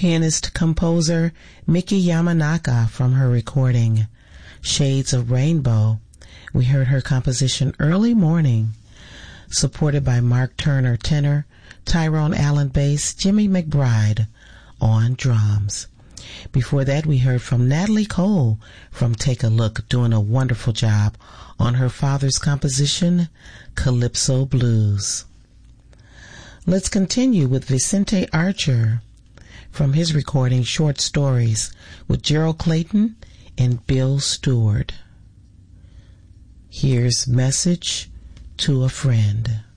pianist-composer Miki Yamanaka from her recording Shades of Rainbow. We heard her composition Early Morning, supported by Mark Turner tenor, Tyrone Allen bass, Jimmy McBride on drums. Before that, we heard from Natalie Cole from Take a Look, doing a wonderful job on her father's composition, Calypso Blues. Let's continue with Vicente Archer from his recording Short Stories with Gerald Clayton and Bill Stewart. Here's Message to a Friend.